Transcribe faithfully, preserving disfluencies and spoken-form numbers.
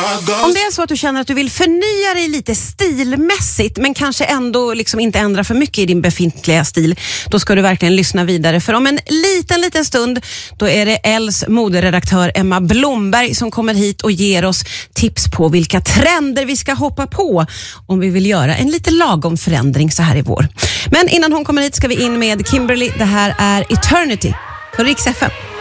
Om det är så att du känner att du vill förnya dig lite stilmässigt men kanske ändå liksom inte ändra för mycket i din befintliga stil, då ska du verkligen lyssna vidare. För om en liten, liten stund då är det Ells moderedaktör Emma Blomberg som kommer hit och ger oss tips på vilka trender vi ska hoppa på om vi vill göra en lite lagom förändring så här i vår. Men innan hon kommer hit ska vi in med Kimberly. Det här är Eternity på Rix F M.